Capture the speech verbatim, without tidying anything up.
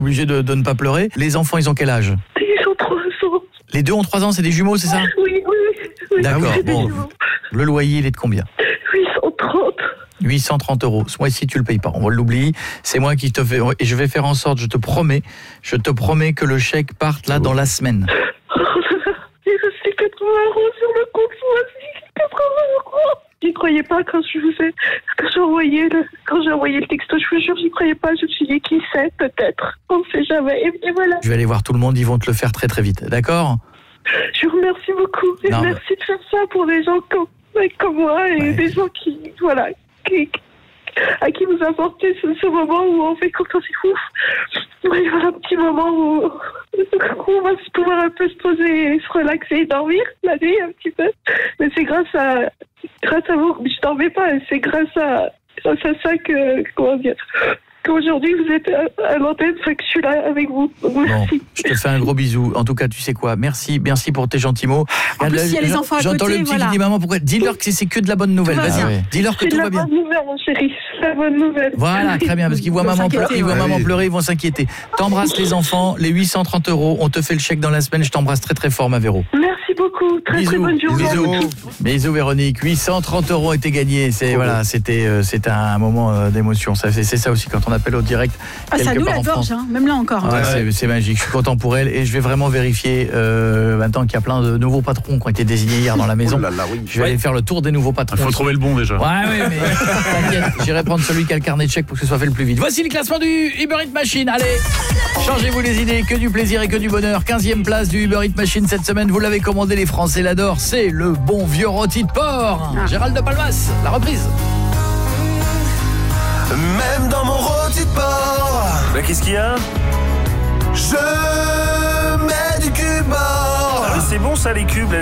obligé de, de ne pas pleurer. Les enfants, ils ont quel âge? Ils ont trois ans. Les deux ont trois ans, c'est des jumeaux, c'est ça? Oui, oui, oui. D'accord, C'est des bon. jumeaux. Le loyer, il est de combien? huit cent trente. huit cent trente euros. Ce mois-ci, tu le payes pas. On l'oublie. C'est moi qui te fais. Et je vais faire en sorte, je te promets, je te promets que le chèque parte là dans la semaine. Il restait quatre-vingts euros sur le compte. quatre-vingts euros. J'y croyais pas quand je vous ai, quand j'ai envoyé le, quand j'ai envoyé le texto. Je vous jure, j'y croyais pas. Je me suis dit, qui sait, peut-être. On ne sait jamais. Et, et voilà. Je vais aller voir tout le monde. Ils vont te le faire très très vite. D'accord? Je vous remercie beaucoup. Et Non, merci de faire ça pour des gens comme, comme moi et Ouais. des gens qui, voilà, qui, à qui vous apportez ce, ce moment où on fait quand on est ouf. Il y a un petit moment où, où on va se pouvoir un peu se poser et se relaxer et dormir la nuit un petit peu. Mais c'est grâce à, grâce à vous. Je dormais pas. Et c'est grâce à, grâce à ça que, comment dire, qu'aujourd'hui vous êtes à, à l'antenne, fait que je suis là avec vous. Bon, Merci. je te fais un gros bisou. En tout cas, tu sais quoi? Merci, merci pour tes gentils mots. En plus, Regarde, s'il y a les enfants à J'entends côté, le petit voilà. qui dit maman, pourquoi? Dis-leur que c'est que de la bonne nouvelle. Tout va Vas-y, bien. dis-leur que C'est tout la va bien. bonne nouvelle, mon chéri. C'est la bonne nouvelle. Voilà, très bien, parce qu'ils voient Ils vont maman pleurer, s'inquiéter, ils voient ouais. maman Oui. pleurer, ils vont s'inquiéter. T'embrasses les enfants, les huit cent trente euros, on te fait le chèque dans la semaine, je t'embrasse très très fort, ma Véro. Merci beaucoup. Très très Bisous, bonne journée. bisous, bisous Véronique. huit cent trente euros étaient gagnés. C'est voilà, c'était euh, c'était un moment euh, d'émotion. Ça c'est c'est ça aussi quand on appelle au direct. Ah, ça quelque nous part la en gorge, France. hein, même là encore. Ouais, c'est- c'est magique. Je suis content pour elle et je vais vraiment vérifier euh, maintenant qu'il y a plein de nouveaux patrons qui ont été désignés hier dans la maison. Oh là là, oui. Je vais aller faire le tour des nouveaux patrons. Il faut trouver le bon déjà. Ouais, ouais, mais t'inquiète, j'irai prendre celui qui a le carnet de chèques pour que ce soit fait le plus vite. Voici le classement du Uber Eats Machine. Allez, changez-vous les idées, que du plaisir et que du bonheur. quinzième place du Uber Eats Machine cette semaine. Vous l'avez commandé, les Français l'adorent. C'est le bon vieux rôti de porc. Gérald de Palmas, la reprise. Même dans mon rôti de porc, Bah qu'est-ce qu'il y a? je mets du cube. Ah, c'est bon ça les cubes.